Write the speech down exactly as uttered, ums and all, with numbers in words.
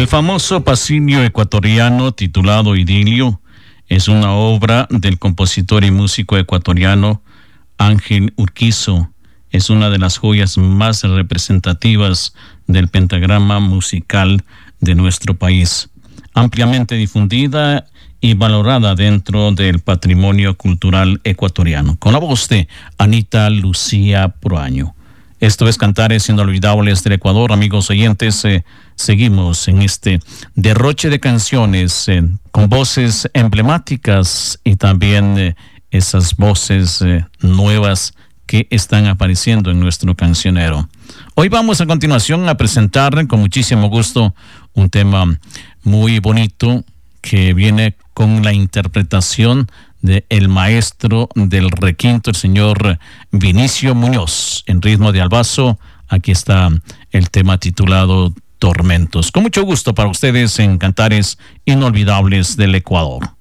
El famoso pasillo ecuatoriano titulado Idilio es una obra del compositor y músico ecuatoriano Ángel Urquizo. Es una de las joyas más representativas del pentagrama musical de nuestro país, ampliamente difundida y valorada dentro del patrimonio cultural ecuatoriano, con la voz de Anita Lucía Proaño. Esto es Cantares Inolvidables del Ecuador. Amigos oyentes, eh, seguimos en este derroche de canciones eh, con voces emblemáticas y también eh, esas voces eh, nuevas que están apareciendo en nuestro cancionero. Hoy vamos a continuación a presentar con muchísimo gusto un tema muy bonito que viene con la interpretación de el maestro del requinto, el señor Vinicio Muñoz, en ritmo de albazo. Aquí está el tema titulado Tormentos. Con mucho gusto para ustedes en Cantares Inolvidables del Ecuador.